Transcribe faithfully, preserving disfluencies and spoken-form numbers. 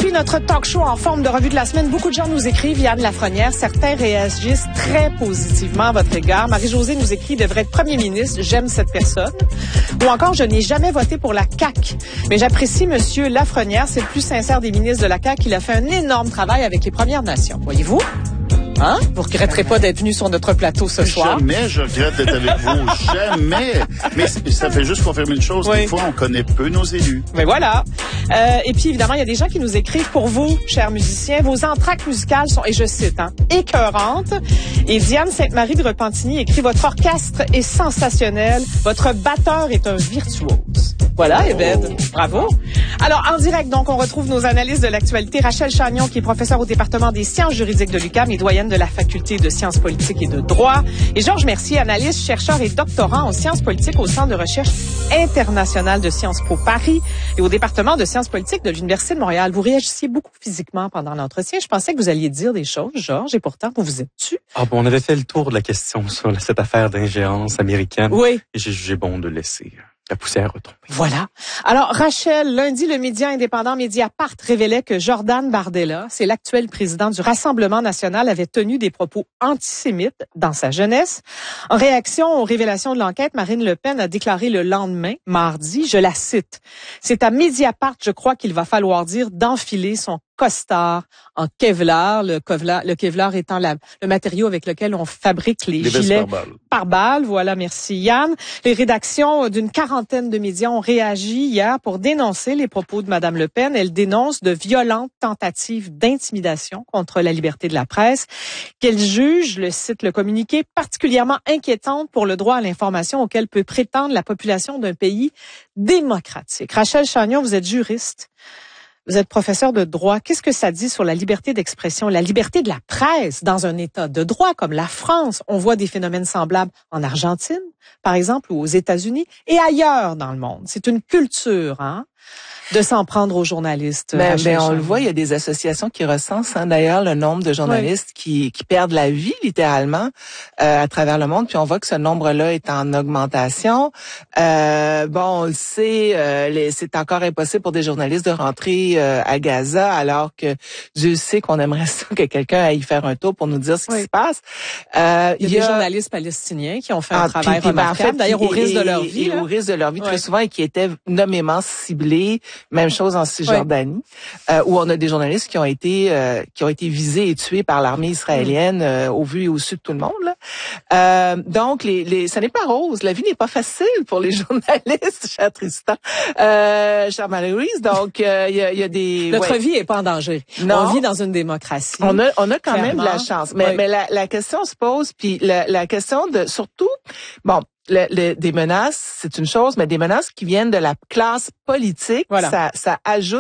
aujourd'hui, notre talk show en forme de revue de la semaine. Beaucoup de gens nous écrivent, Yann Lafrenière. Certains réagissent très positivement à votre égard. Marie-Josée nous écrit « devrait être premier ministre, j'aime cette personne ». Ou encore « je n'ai jamais voté pour la C A Q, mais j'apprécie Monsieur Lafrenière, c'est le plus sincère des ministres de la C A Q. Il a fait un énorme travail avec les Premières Nations. » Voyez-vous? Hein? Vous regretterez pas d'être venu sur notre plateau ce soir? Jamais je regrette d'être avec vous. Jamais. Mais ça fait juste confirmer une chose. Oui. Des fois, on connaît peu nos élus. Mais voilà. Euh, et puis, évidemment, il y a des gens qui nous écrivent pour vous, chers musiciens. Vos entr'actes musicales sont, et je cite, hein, écœurantes. Et Diane Sainte-Marie de Repentigny écrit « Votre orchestre est sensationnel. Votre batteur est un virtuose. » Voilà, oh. Ebed. Bravo. Alors, en direct, donc, on retrouve nos analystes de l'actualité. Rachel Chagnon, qui est professeure au département des sciences juridiques de l'U Q A M et doyenne de la faculté de sciences politiques et de droit. Et Georges Mercier, analyste, chercheur et doctorant en sciences politiques au Centre de recherche internationale de Sciences Po Paris et au département de sciences politiques de l'Université de Montréal. Vous réagissiez beaucoup physiquement pendant l'entretien. Je pensais que vous alliez dire des choses, Georges, et pourtant, vous vous êtes tu. Ah bon, on avait fait le tour de la question sur cette affaire d'ingérence américaine. Oui. Et j'ai jugé bon de laisser la poussière retomber. Voilà. Alors, Rachel, lundi, le média indépendant Mediapart révélait que Jordan Bardella, c'est l'actuel président du Rassemblement national, avait tenu des propos antisémites dans sa jeunesse. En réaction aux révélations de l'enquête, Marine Le Pen a déclaré le lendemain, mardi, je la cite, « C'est à Mediapart, je crois qu'il va falloir dire d'enfiler son costard en Kevlar, le Kevlar, le Kevlar étant la, le matériau avec lequel on fabrique les, les gilets par balle. par balle. Voilà, merci Yann. Les rédactions d'une quarantaine de médias ont réagi hier pour dénoncer les propos de Madame Le Pen. Elle dénonce de violentes tentatives d'intimidation contre la liberté de la presse, qu'elle juge, le cite le communiqué, particulièrement inquiétante pour le droit à l'information auquel peut prétendre la population d'un pays démocratique. Rachel Chagnon, vous êtes juriste. Vous êtes professeur de droit. Qu'est-ce que ça dit sur la liberté d'expression, la liberté de la presse dans un État de droit comme la France? On voit des phénomènes semblables en Argentine, par exemple, ou aux États-Unis et ailleurs dans le monde. C'est une culture, hein, de s'en prendre aux journalistes. Ben, ben on le voit, il y a des associations qui recensent hein, d'ailleurs le nombre de journalistes oui. qui, qui perdent la vie littéralement euh, à travers le monde. Puis on voit que ce nombre-là est en augmentation. Euh, bon, on le sait, euh, les, c'est encore impossible pour des journalistes de rentrer euh, à Gaza, alors que Dieu sait qu'on aimerait ça que quelqu'un aille faire un tour pour nous dire ce oui. qui se passe. Euh, il y a, il y a des journalistes palestiniens qui ont fait un ah, travail puis, remarquable, ben, en fait, d'ailleurs au risque de leur vie. Et, et au risque de leur vie ouais. très souvent et qui étaient nommément ciblés. Même chose en Cisjordanie, oui. euh, où on a des journalistes qui ont été euh, qui ont été visés et tués par l'armée israélienne euh, au vu et au su de tout le monde. Là. Euh, donc, les, les, ça n'est pas rose. La vie n'est pas facile pour les journalistes, cher Tristan, euh, cher Marie-Louise. Donc, il euh, y, a, y a des... Notre ouais. vie est pas en danger. Non. On vit dans une démocratie. On a, on a quand clairement. même de la chance. Mais, oui. mais la, la question se pose, puis la, la question de surtout... bon. Le, le, des menaces, c'est une chose, mais des menaces qui viennent de la classe politique, voilà. ça, ça ajoute